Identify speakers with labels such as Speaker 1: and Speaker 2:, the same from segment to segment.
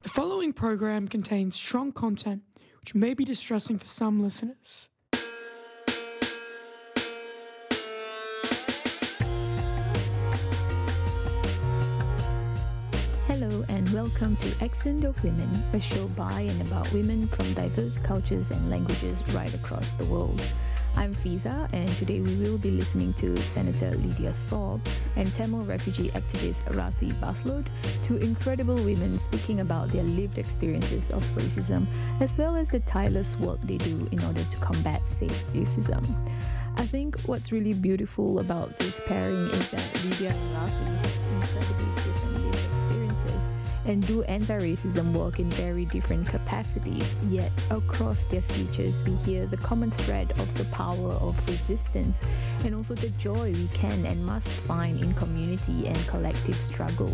Speaker 1: The following program contains strong content which may be distressing for some listeners.
Speaker 2: Hello and welcome to Accent of Women, a show by and about women from diverse cultures and languages right across the world. I'm Fiza, and today we will be listening to Senator Lydia Thorpe and Tamil refugee activist Rathi Bathlod, two incredible women speaking about their lived experiences of racism, as well as the tireless work they do in order to combat safe racism. I think what's really beautiful about this pairing is that Lydia and Rathi have incredibly different lived experiences and do anti-racism work in very different capacities, yet across their speeches we hear the common thread of the power of resistance and also the joy we can and must find in community and collective struggle.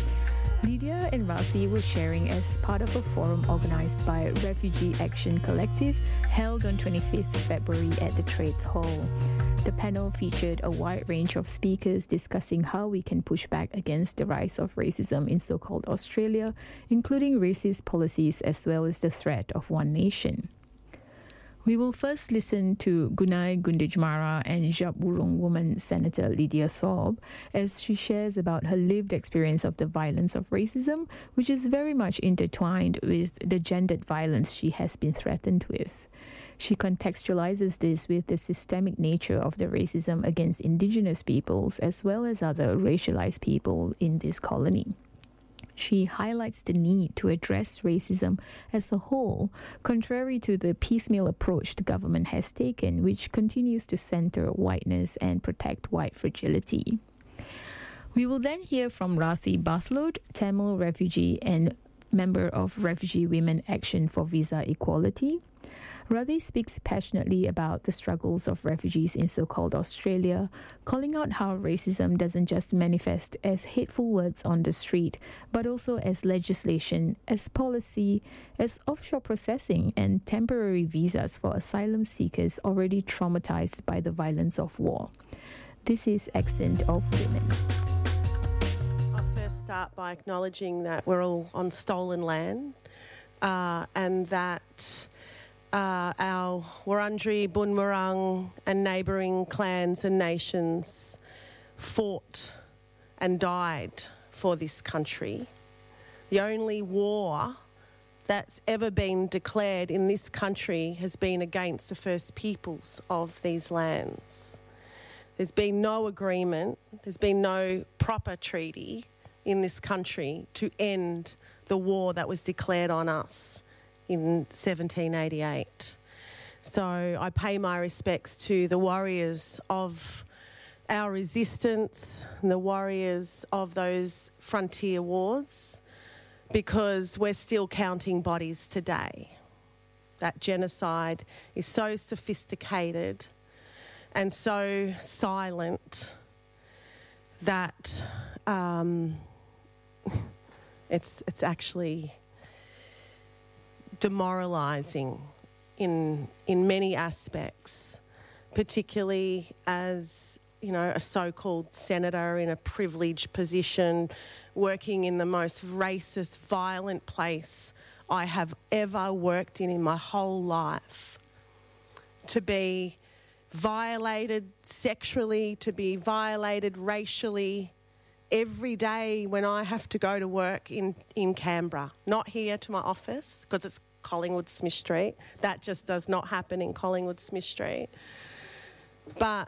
Speaker 2: Lydia and Rathi were sharing as part of a forum organised by Refugee Action Collective held on 25th February at the Trades Hall. The panel featured a wide range of speakers discussing how we can push back against the rise of racism in so-called Australia, including racist policies as well as the threat of one nation. We will first listen to Gunai Gunditjmara and Djab woman Senator Lydia Thorpe as she shares about her lived experience of the violence of racism, which is very much intertwined with the gendered violence she has been threatened with. She contextualizes this with the systemic nature of the racism against Indigenous peoples as well as other racialized people in this colony. She highlights the need to address racism as a whole, contrary to the piecemeal approach the government has taken, which continues to center whiteness and protect white fragility. We will then hear from Rathi Bathlod, Tamil refugee and member of Refugee Women Action for Visa Equality. Rathi speaks passionately about the struggles of refugees in so-called Australia, calling out how racism doesn't just manifest as hateful words on the street, but also as legislation, as policy, as offshore processing and temporary visas for asylum seekers already traumatized by the violence of war. This is Accent of Women.
Speaker 3: I'll first start by acknowledging that we're all on stolen land and that our Wurundjeri, Bunurong and neighbouring clans and nations fought and died for this country. The only war that's ever been declared in this country has been against the First Peoples of these lands. There's been no agreement, there's been no proper treaty in this country to end the war that was declared on us in 1788. So I pay my respects to the warriors of our resistance and the warriors of those frontier wars, because we're still counting bodies today. That genocide is so sophisticated and so silent that it's actually demoralising in many aspects, particularly as, you know, a so-called senator in a privileged position working in the most racist, violent place I have ever worked in my whole life. To be violated sexually, to be violated racially every day when I have to go to work in Canberra, not here to my office because it's Collingwood Smith Street. That just does not happen in Collingwood Smith Street. But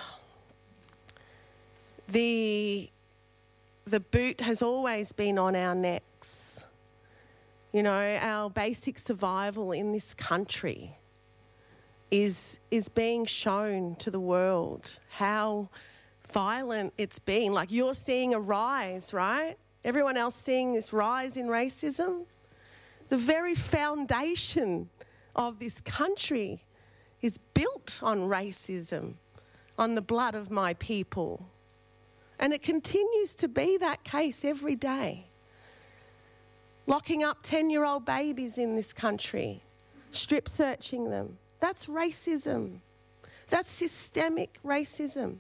Speaker 3: the boot has always been on our necks. You know, our basic survival in this country is being shown to the world how violent it's been. Like, you're seeing a rise, right? Everyone else seeing this rise in racism. The very foundation of this country is built on racism, on the blood of my people. And it continues to be that case every day. Locking up 10-year-old babies in this country, strip searching them. That's racism. That's systemic racism.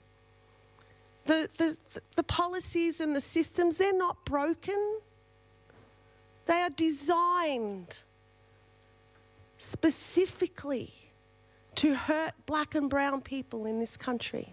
Speaker 3: The policies and the systems, they're not broken. They are designed specifically to hurt black and brown people in this country.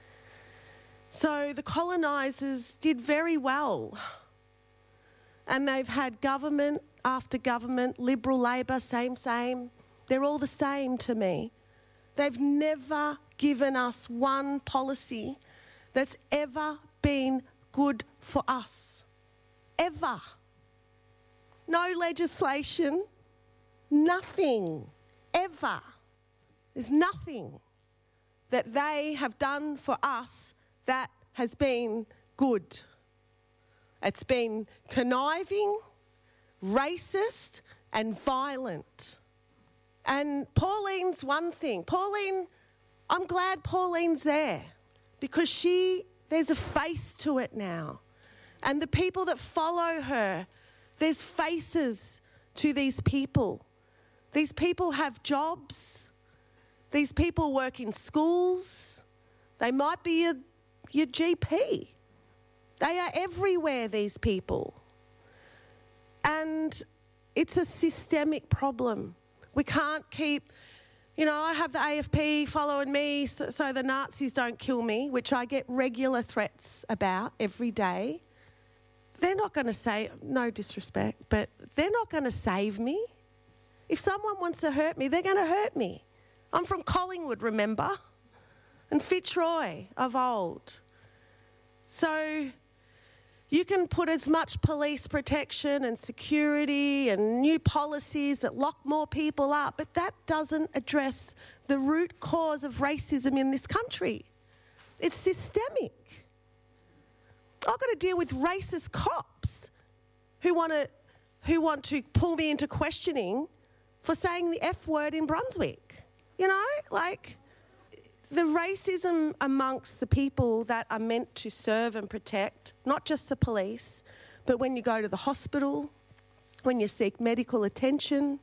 Speaker 3: So the colonisers did very well. And they've had government after government, Liberal, Labor, same. They're all the same to me. They've never given us one policy that's ever been good for us. Ever. No legislation, nothing, ever. There's nothing that they have done for us that has been good. It's been conniving, racist and violent. And Pauline's one thing. I'm glad Pauline's there because there's a face to it now. And the people that follow her, there's faces to these people. These people have jobs. These people work in schools. They might be your GP. They are everywhere, these people. And it's a systemic problem. We can't keep, I have the AFP following me so the Nazis don't kill me, which I get regular threats about every day. They're not going to say, no disrespect, but they're not going to save me. If someone wants to hurt me, they're going to hurt me. I'm from Collingwood, remember? And Fitzroy of old. So you can put as much police protection and security and new policies that lock more people up, but that doesn't address the root cause of racism in this country. It's systemic. I've got to deal with racist cops who want to pull me into questioning for saying the F word in Brunswick. The racism amongst the people that are meant to serve and protect, not just the police, but when you go to the hospital, when you seek medical attention.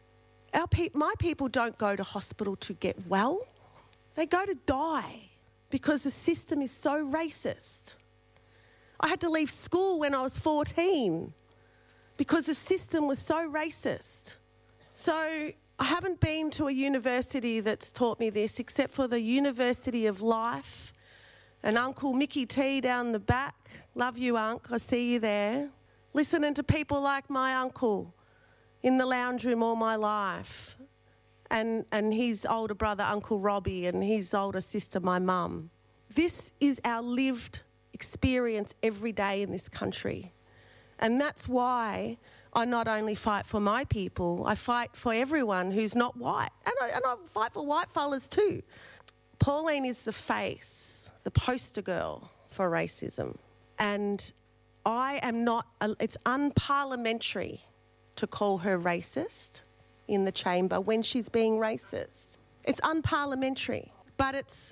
Speaker 3: My people don't go to hospital to get well. They go to die because the system is so racist. I had to leave school when I was 14 because the system was so racist. So I haven't been to a university that's taught me this except for the University of Life and Uncle Mickey T down the back. Love you, Unc. I see you there. Listening to people like my uncle in the lounge room all my life and his older brother, Uncle Robbie, and his older sister, my mum. This is our lived experience every day in this country. And that's why I not only fight for my people, I fight for everyone who's not white. And I fight for white fellas too. Pauline is the face, the poster girl for racism. And I am not, it's unparliamentary to call her racist in the chamber when she's being racist. It's unparliamentary, but it's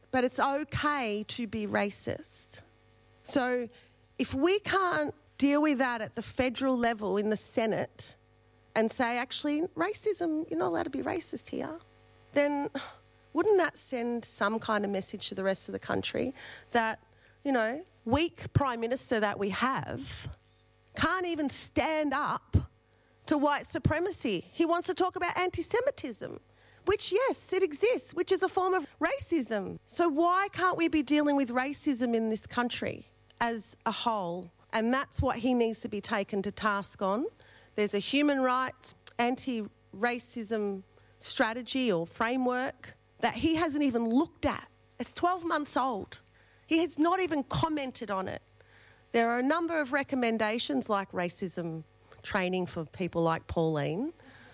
Speaker 3: okay to be racist. So if we can't deal with that at the federal level in the Senate and say, actually, racism, you're not allowed to be racist here, then wouldn't that send some kind of message to the rest of the country that, weak Prime Minister that we have can't even stand up to white supremacy. He wants to talk about anti-Semitism, which, yes, it exists, which is a form of racism. So why can't we be dealing with racism in this country as a whole? And that's what he needs to be taken to task on. There's a human rights anti-racism strategy or framework that he hasn't even looked at. It's 12 months old. He has not even commented on it. There are a number of recommendations like racism training for people like Pauline.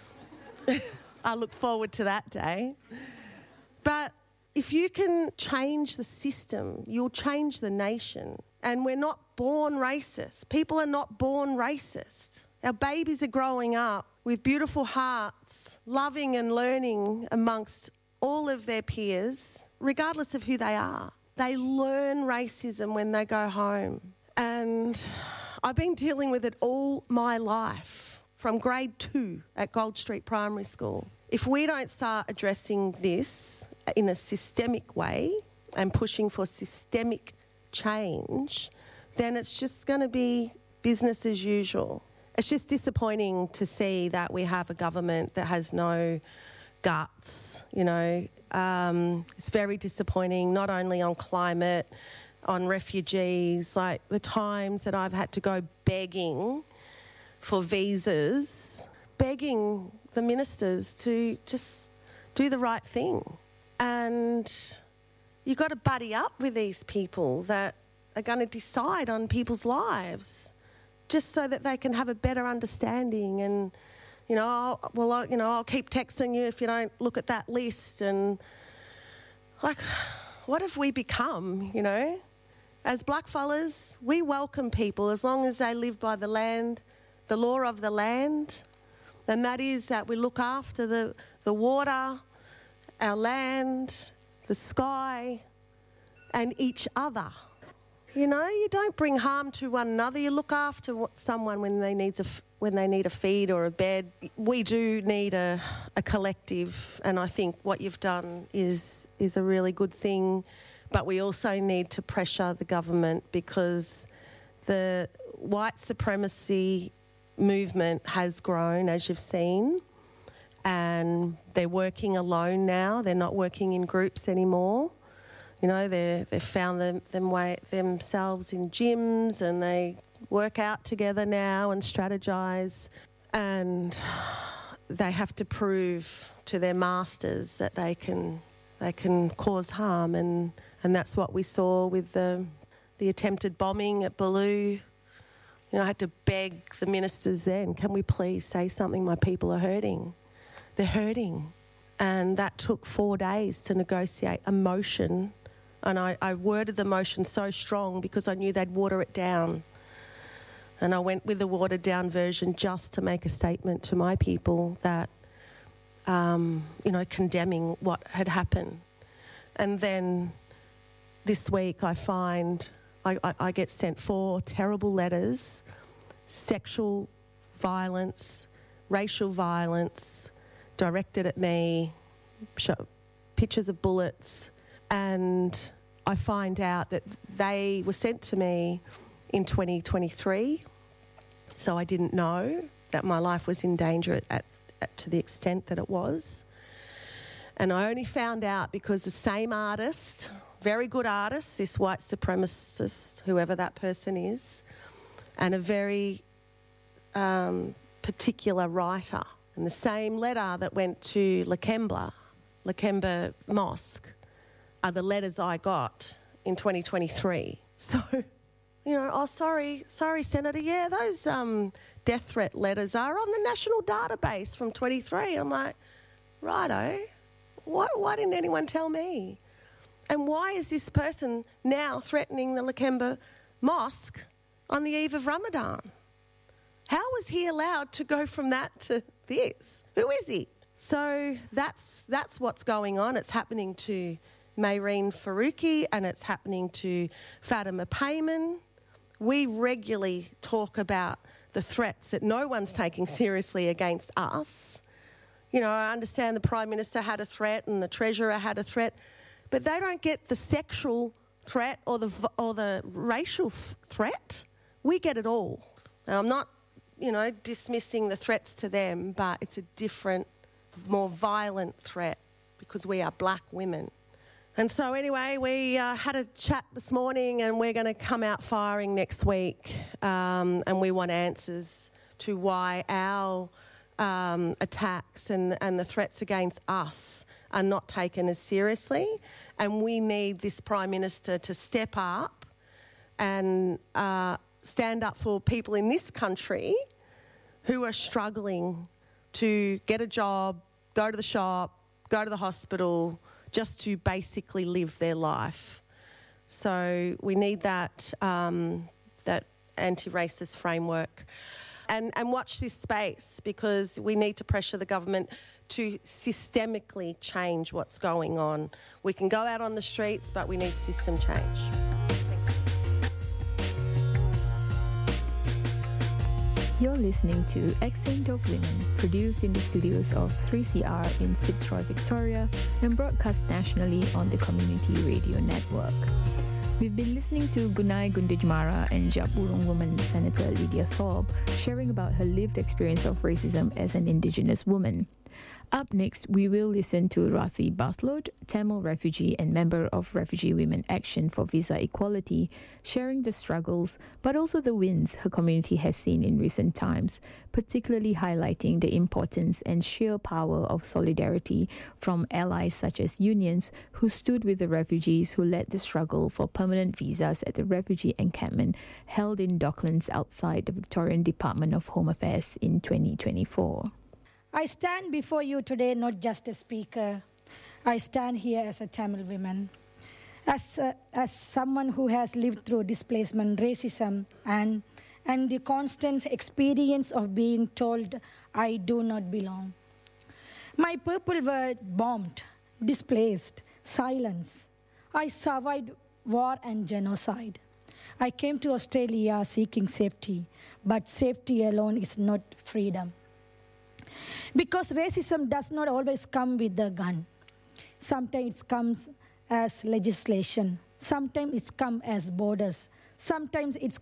Speaker 3: I look forward to that day. But if you can change the system, you'll change the nation. And we're not born racist. People are not born racist. Our babies are growing up with beautiful hearts, loving and learning amongst all of their peers, regardless of who they are. They learn racism when they go home. And I've been dealing with it all my life, from grade 2 at Gold Street Primary School. If we don't start addressing this in a systemic way and pushing for systemic change, then it's just going to be business as usual. it's just disappointing to see that we have a government that has no guts, you know. It's very disappointing, not only on climate, on refugees, like the times that I've had to go begging for visas, begging the ministers to just do the right thing. And you've got to buddy up with these people that are going to decide on people's lives, just so that they can have a better understanding. And, you know, I'll keep texting you if you don't look at that list. And, like, what have we become, you know? As blackfellas, we welcome people as long as they live by the land, the law of the land. And that is that we look after the water, our land, the sky, and each other. You know, you don't bring harm to one another. You look after someone when they need a feed or a bed. We do need a collective, and I think what you've done is a really good thing. But we also need to pressure the government, because the white supremacy movement has grown, as you've seen, and they're working alone now. They're not working in groups anymore. You know, they've found themselves in gyms, and they work out together now and strategise, and they have to prove to their masters that they can cause harm, and that's what we saw with the attempted bombing at Baloo. You know, I had to beg the ministers then, can we please say something? My people are hurting. They're hurting. And that took 4 days to negotiate a motion. And I worded the motion so strong because I knew they'd water it down. And I went with the watered down version just to make a statement to my people that, you know, condemning what had happened. And then this week I find I get sent 4 terrible letters, sexual violence, racial violence, directed at me, pictures of bullets. And I find out that they were sent to me in 2023, so I didn't know that my life was in danger to the extent that it was. And I only found out because the same artist, very good artist, this white supremacist, whoever that person is, and a very particular writer, and the same letter that went to Lakemba Mosque, are the letters I got in 2023. So, you know, oh, sorry, Senator, yeah, those death threat letters are on the national database from 23. I'm like, righto, why didn't anyone tell me? And why is this person now threatening the Lakemba Mosque on the eve of Ramadan? How was he allowed to go from that to this? Who is he? So that's what's going on. It's happening to Mayreen Faruqi, and it's happening to Fatima Payman. We regularly talk about the threats that no one's taking seriously against us. You know, I understand the Prime Minister had a threat and the Treasurer had a threat, but they don't get the sexual threat or the racial threat. We get it all. Now, I'm not, you know, dismissing the threats to them, but it's a different, more violent threat because we are black women. And so anyway, we had a chat this morning, and we're going to come out firing next week, and we want answers to why our attacks and the threats against us are not taken as seriously. And we need this Prime Minister to step up and stand up for people in this country who are struggling to get a job, go to the shop, go to the hospital, just to basically live their life. So we need that anti-racist framework. And watch this space, because we need to pressure the government to systemically change what's going on. We can go out on the streets, but we need system change.
Speaker 2: You're listening to Accent of Women, produced in the studios of 3CR in Fitzroy, Victoria, and broadcast nationally on the Community Radio Network. We've been listening to Gunai Gundijmara and Djab woman Senator Lydia Thorpe sharing about her lived experience of racism as an Indigenous woman. Up next, we will listen to Rathi Bathlod, Tamil refugee and member of Refugee Women Action for Visa Equality, sharing the struggles but also the wins her community has seen in recent times, particularly highlighting the importance and sheer power of solidarity from allies such as unions who stood with the refugees who led the struggle for permanent visas at the refugee encampment held in Docklands outside the Victorian Department of Home Affairs in 2024.
Speaker 4: I stand before you today not just a speaker. I stand here as a Tamil woman, as someone who has lived through displacement, racism, and the constant experience of being told I do not belong. My people were bombed, displaced, silenced. I survived war and genocide. I came to Australia seeking safety, but safety alone is not freedom. Because racism does not always come with a gun. Sometimes it comes as legislation. Sometimes it comes as borders. Sometimes it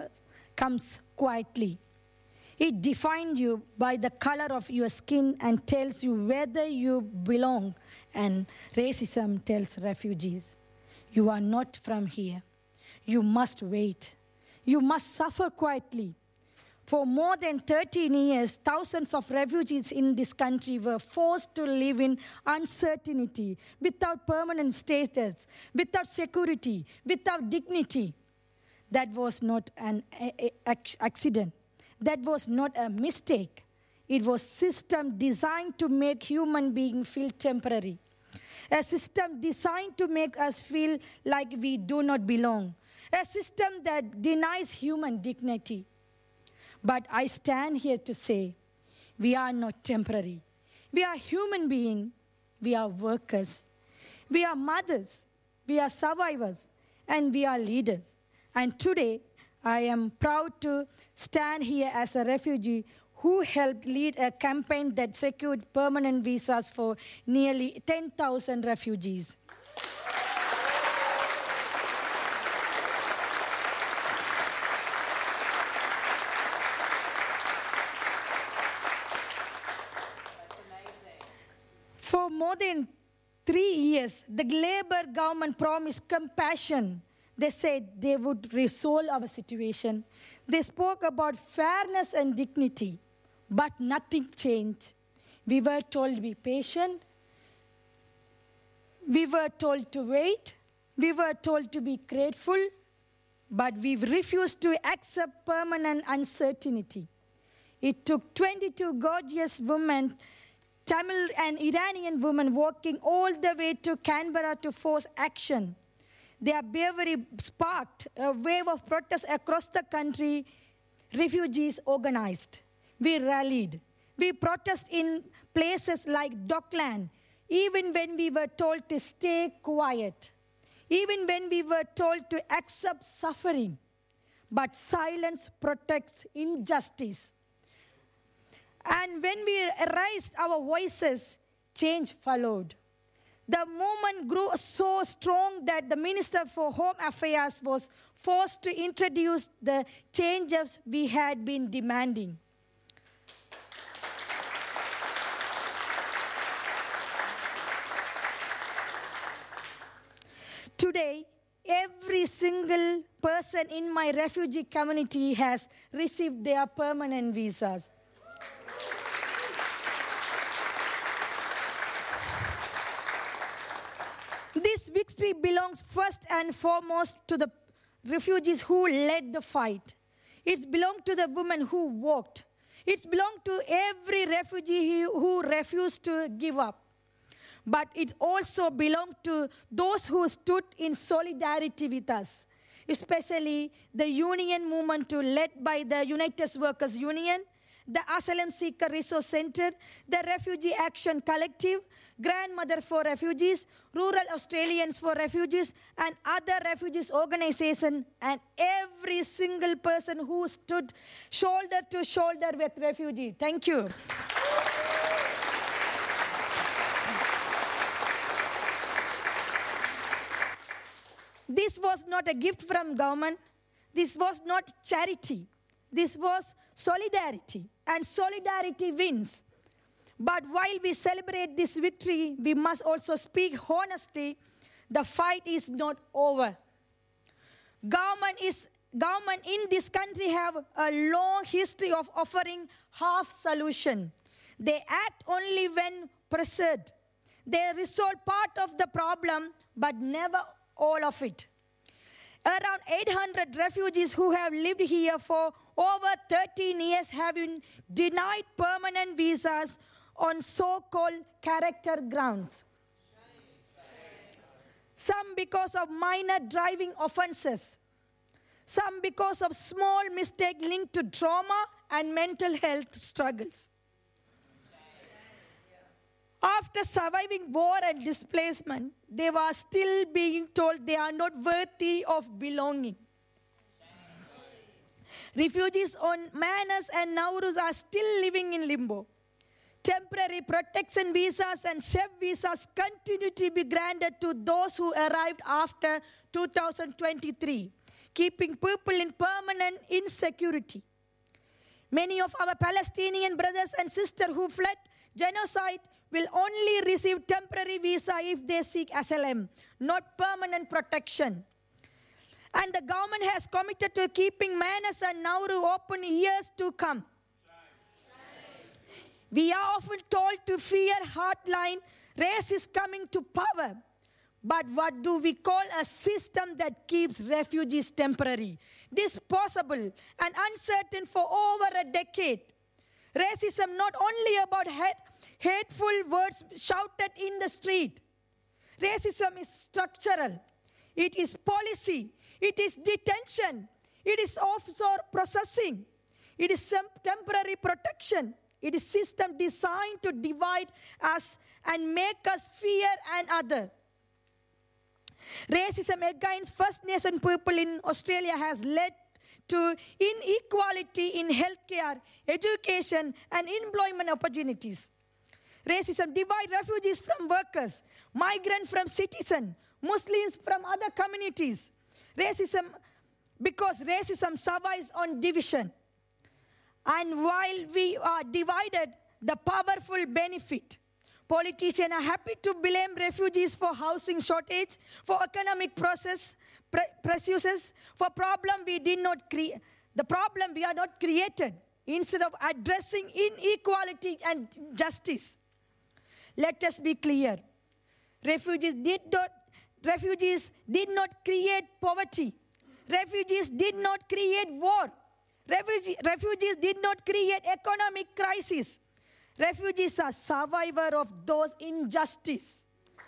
Speaker 4: comes quietly. It defines you by the color of your skin and tells you whether you belong. And racism tells refugees, you are not from here. You must wait. You must suffer quietly. For more than 13 years, thousands of refugees in this country were forced to live in uncertainty, without permanent status, without security, without dignity. That was not an accident. That was not a mistake. It was a system designed to make human beings feel temporary. A system designed to make us feel like we do not belong. A system that denies human dignity. But I stand here to say, we are not temporary. We are human beings. We are workers. We are mothers. We are survivors. And we are leaders. And today, I am proud to stand here as a refugee who helped lead a campaign that secured permanent visas for nearly 10,000 refugees. For more than 3 years, the Labour government promised compassion. They said they would resolve our situation. They spoke about fairness and dignity, but nothing changed. We were told to be patient. We were told to wait. We were told to be grateful, but we refused to accept permanent uncertainty. It took 22 gorgeous women, Tamil and Iranian women, walking all the way to Canberra to force action. Their bravery sparked a wave of protest across the country. Refugees organized. We rallied. We protested in places like Dockland, even when we were told to stay quiet, even when we were told to accept suffering. But silence protects injustice. And when we raised our voices, change followed. The movement grew so strong that the Minister for Home Affairs was forced to introduce the changes we had been demanding. Today, every single person in my refugee community has received their permanent visas. This victory belongs first and foremost to the refugees who led the fight. It belongs to the women who walked. It belongs to every refugee who refused to give up. But it also belongs to those who stood in solidarity with us, especially the union movement led by the United Workers Union, the Asylum Seeker Resource Center, the Refugee Action Collective, Grandmother for Refugees, Rural Australians for Refugees, and other refugees organizations, and every single person who stood shoulder to shoulder with refugees. Thank you. This was not a gift from government. This was not charity. This was solidarity. And solidarity wins. But while we celebrate this victory, we must also speak honestly. The fight is not over. Government in this country have a long history of offering half solution. They act only when pressured. They resolve part of the problem, but never all of it. Around 800 refugees who have lived here for over 13 years have been denied permanent visas on so-called character grounds. Some because of minor driving offenses. Some because of small mistakes linked to trauma and mental health struggles. After surviving war and displacement, they were still being told they are not worthy of belonging. Refugees on Manus and Nauruz are still living in limbo. Temporary protection visas and chef visas continue to be granted to those who arrived after 2023, keeping people in permanent insecurity. Many of our Palestinian brothers and sisters who fled genocide will only receive temporary visa if they seek asylum, not permanent protection. And the government has committed to keeping Manus and Nauru open years to come. We are often told to fear hardline, race is coming to power. But what do we call a system that keeps refugees temporary, disposable, and uncertain for over a decade? Racism not only about hateful words shouted in the street. Racism is structural. It is policy. It is detention. It is offshore processing. It is some temporary protection. It is system designed to divide us and make us fear another. Racism against First Nation people in Australia has led to inequality in healthcare, education, and employment opportunities. Racism divides refugees from workers, migrants from citizens, Muslims from other communities. Because racism survives on division. And while we are divided, the powerful benefit. Politicians are happy to blame refugees for housing shortage, for economic pressures, for problem we did not create. The problem we are not created, instead of addressing inequality and justice. Let us be clear. Refugees did not create poverty. Refugees did not create war. Refugees did not create economic crisis. Refugees are survivors of those injustices.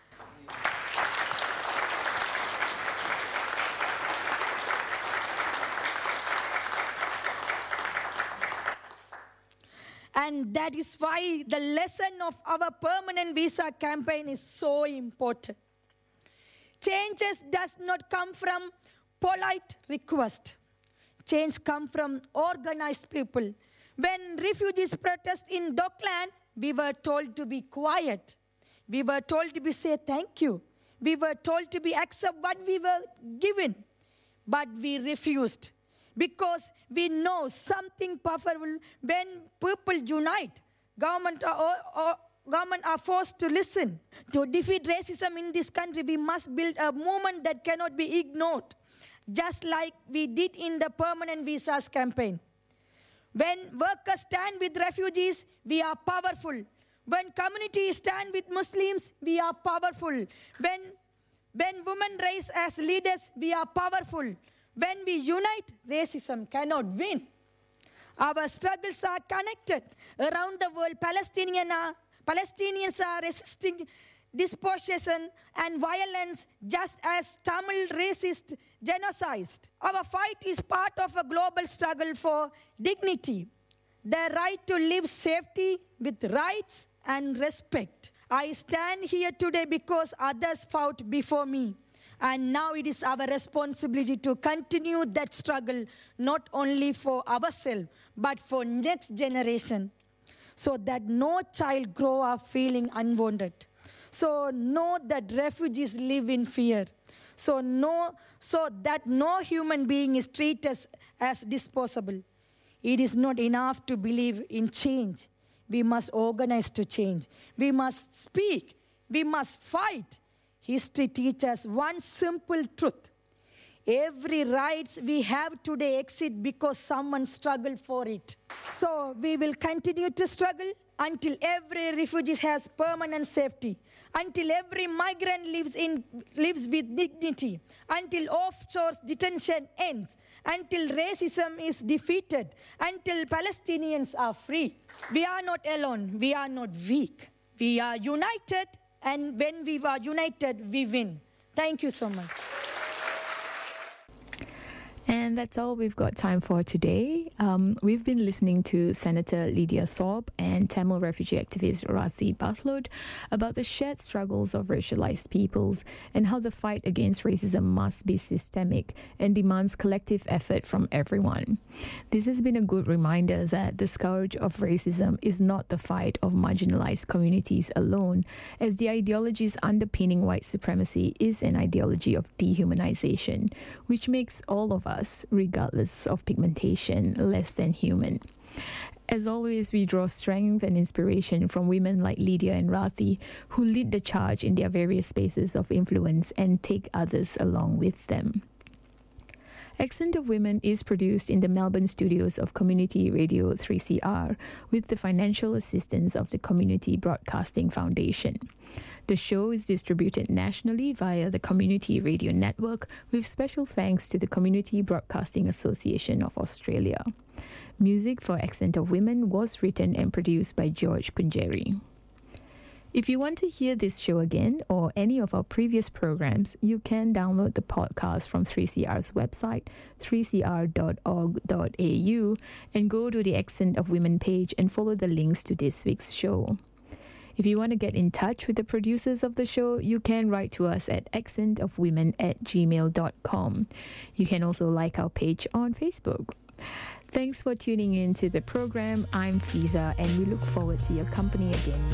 Speaker 4: And that is why the lesson of our permanent visa campaign is so important. Changes does not come from polite request. Change comes from organized people. When refugees protest in Dockland, we were told to be quiet. We were told to say thank you. We were told to accept what we were given. But we refused. Because we know something powerful when people unite. Government are forced to listen. To defeat racism in this country, we must build a movement that cannot be ignored. Just like we did in the permanent visas campaign. When workers stand with refugees, we are powerful. When communities stand with Muslims, we are powerful. When women rise as leaders, we are powerful. When we unite, racism cannot win. Our struggles are connected. Around the world, Palestinians are resisting dispossession and violence just as Tamil racist genocide. Our fight is part of a global struggle for dignity, the right to live safety with rights and respect. I stand here today because others fought before me. And now it is our responsibility to continue that struggle, not only for ourselves, but for next generation, so that no child grow up feeling unwanted. So know that refugees live in fear. so that no human being is treated as disposable. It is not enough to believe in change. We must organize to change. We must speak. We must fight. History teaches one simple truth. Every rights we have today exist because someone struggled for it. So we will continue to struggle until every refugee has permanent safety, until every migrant lives with dignity, until offshore detention ends, until racism is defeated, until Palestinians are free. We are not alone. We are not weak. We are united, and when we are united, we win. Thank you so much.
Speaker 2: And that's all we've got time for today. We've been listening to Senator Lydia Thorpe and Tamil refugee activist Rathi Bathlod about the shared struggles of racialized peoples and how the fight against racism must be systemic and demands collective effort from everyone. This has been a good reminder that the scourge of racism is not the fight of marginalized communities alone, as the ideologies underpinning white supremacy is an ideology of dehumanization, which makes all of us, regardless of pigmentation, less than human. As always, we draw strength and inspiration from women like Lydia and Rathi, who lead the charge in their various spaces of influence and take others along with them. Accent of Women is produced in the Melbourne studios of Community Radio 3CR with the financial assistance of the Community Broadcasting Foundation. The show is distributed nationally via the Community Radio Network, with special thanks to the Community Broadcasting Association of Australia. Music for Accent of Women was written and produced by George Kunjeri. If you want to hear this show again or any of our previous programs, you can download the podcast from 3CR's website, 3cr.org.au, and go to the Accent of Women page and follow the links to this week's show. If you want to get in touch with the producers of the show, you can write to us at accentofwomen@gmail.com. You can also like our page on Facebook. Thanks for tuning in to the program. I'm Fiza, and we look forward to your company again